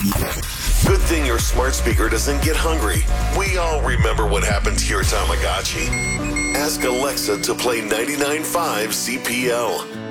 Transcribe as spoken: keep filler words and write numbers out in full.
Good thing your smart speaker doesn't get hungry. We all remember what happened to your Tamagotchi. Ask Alexa to play ninety-nine point five C P L.